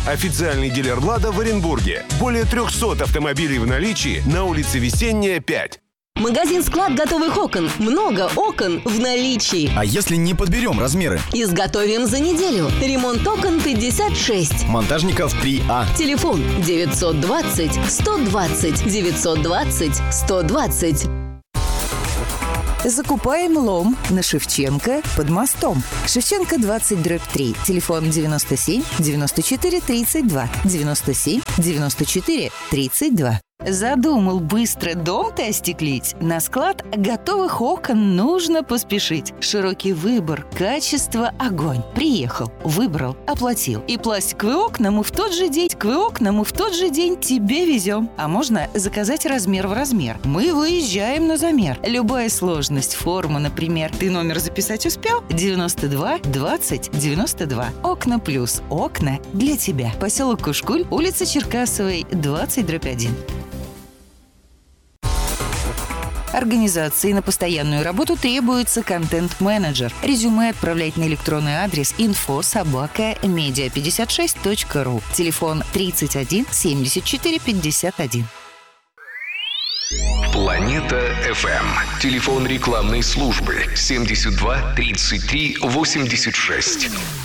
Официальный дилер «Лада» в Оренбурге. Более 300 автомобилей в наличии на улице Весенняя, 5. Магазин-склад готовых окон. Много окон в наличии. А если не подберем размеры? Изготовим за неделю. Ремонт окон 56. Монтажников 3А. Телефон 920 120 920 120. Закупаем лом на Шевченко под мостом. Шевченко 20/3. Телефон 97 94 32 97 94 32. Задумал быстро дом-то остеклить? На склад готовых окон нужно поспешить. Широкий выбор, качество, огонь. Приехал, выбрал, оплатил. И пластиковые окна мы в тот же день, тебе везем. А можно заказать размер в размер. Мы выезжаем на замер. Любая сложность, форма, например. Ты номер записать успел? 92 20 92. Окна плюс. Окна для тебя. Поселок Кушкуль, улица Черкасовой, 20/1. Организации на постоянную работу требуется контент-менеджер. Резюме отправлять на электронный адрес info@media56.ru. Телефон 31 74 51. Планета FM. Телефон рекламной службы 72 33 86.